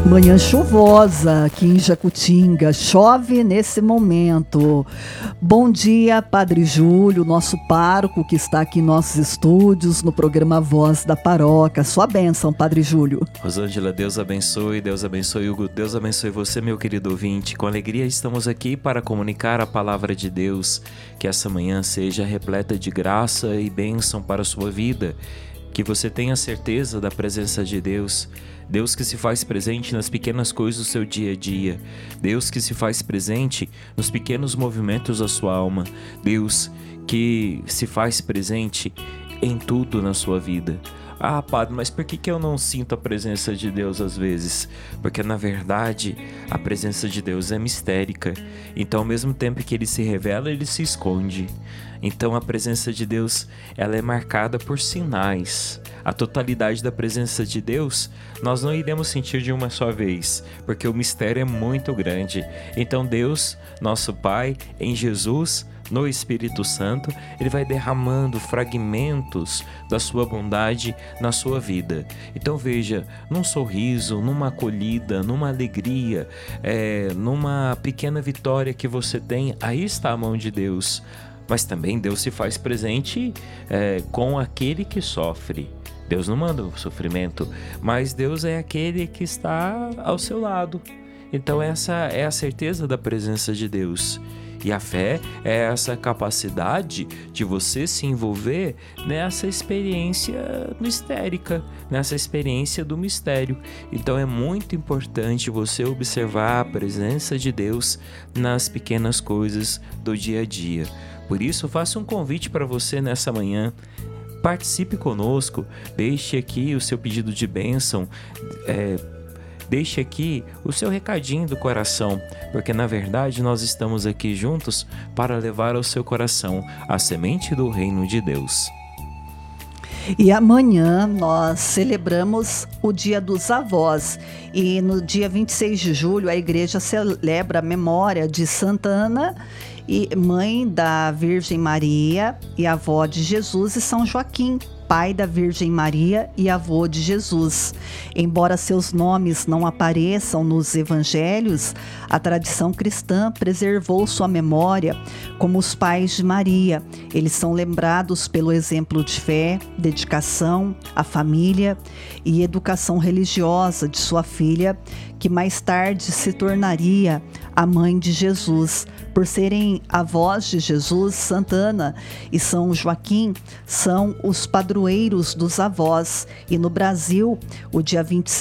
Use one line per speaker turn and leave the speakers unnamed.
Manhã chuvosa aqui em Jacutinga, chove nesse momento. Bom dia, Padre Júlio, nosso pároco que está aqui em nossos estúdios no programa Voz da Paróquia. Sua bênção, Padre Júlio.
Rosângela, Deus abençoe, Hugo, Deus abençoe você, meu querido ouvinte. Com alegria estamos aqui para comunicar a palavra de Deus, que essa manhã seja repleta de graça e bênção para a sua vida. Que você tenha certeza da presença de Deus. Deus que se faz presente nas pequenas coisas do seu dia a dia. Deus que se faz presente nos pequenos movimentos da sua alma. Deus que se faz presente em tudo na sua vida. Ah, Padre, mas por que eu não sinto a presença de Deus às vezes? Porque, na verdade, a presença de Deus é mistérica. Então, ao mesmo tempo que Ele se revela, Ele se esconde. Então, a presença de Deus, ela é marcada por sinais. A totalidade da presença de Deus, nós não iremos sentir de uma só vez, porque o mistério é muito grande. Então, Deus, nosso Pai, em Jesus, no Espírito Santo, Ele vai derramando fragmentos da sua bondade na sua vida. Então veja, num sorriso, numa acolhida, numa alegria, numa pequena vitória que você tem, aí está a mão de Deus. Mas também Deus se faz presente com aquele que sofre. Deus não manda o sofrimento, mas Deus é aquele que está ao seu lado. Então essa é a certeza da presença de Deus. E a fé é essa capacidade de você se envolver nessa experiência mistérica, nessa experiência do mistério. Então é muito importante você observar a presença de Deus nas pequenas coisas do dia a dia. Por isso, faço um convite para você nessa manhã. Participe conosco, deixe aqui o seu pedido de bênção, deixe aqui o seu recadinho do coração, porque na verdade nós estamos aqui juntos para levar ao seu coração a semente do reino de Deus.
E amanhã nós celebramos o Dia dos Avós e no dia 26 de julho a igreja celebra a memória de Santa Ana, mãe da Virgem Maria e avó de Jesus, e São Joaquim, pai da Virgem Maria e avô de Jesus. Embora seus nomes não apareçam nos evangelhos, a tradição cristã preservou sua memória como os pais de Maria. Eles são lembrados pelo exemplo de fé, dedicação à família e educação religiosa de sua filha, que mais tarde se tornaria a mãe de Jesus. Por serem avós de Jesus, Santa Ana e São Joaquim são os padroeiros dos avós. E no Brasil, o dia 26